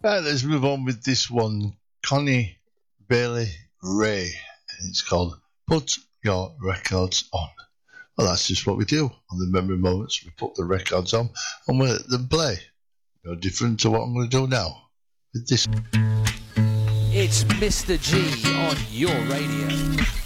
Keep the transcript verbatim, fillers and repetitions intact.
Right, let's move on with this one. Connie Bailey Ray. And it's called Put Your Records On. Well, that's just what we do on the Memory Moments. We put the records on and we let them play. No different to what I'm going to do now with this. It's Mister G on your radio.